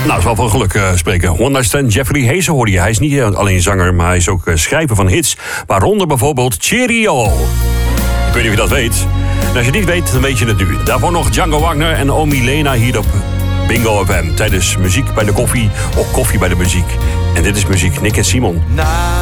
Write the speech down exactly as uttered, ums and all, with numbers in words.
Nou, zal van geluk uh, spreken. One Night Stand, Jeffrey Hazen hoorde je. Hij is niet alleen zanger, maar hij is ook uh, schrijver van hits. Waaronder bijvoorbeeld Cheerio. Ik weet niet of je dat weet. En als je het niet weet, dan weet je het nu. Daarvoor nog Django Wagner en Omi Lena hier op Bingo F M. Tijdens muziek bij de koffie of koffie bij de muziek. En dit is muziek, Nick en Simon. Na